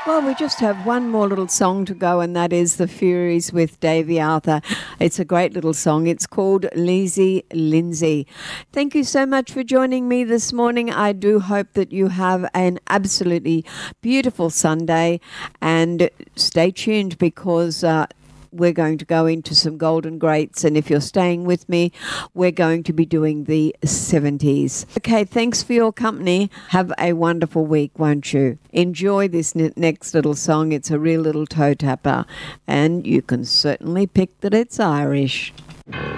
Well, we just have one more little song to go, and that is The Furies with Davey Arthur. It's a great little song. It's called Lazy Lindsay. Thank you so much for joining me this morning. I do hope that you have an absolutely beautiful Sunday, and stay tuned because we're going to go into some golden greats, and if you're staying with me, we're going to be doing the 70s. Okay, thanks for your company. Have a wonderful week, won't you? Enjoy this next little song. It's a real little toe tapper, and you can certainly pick that it's Irish.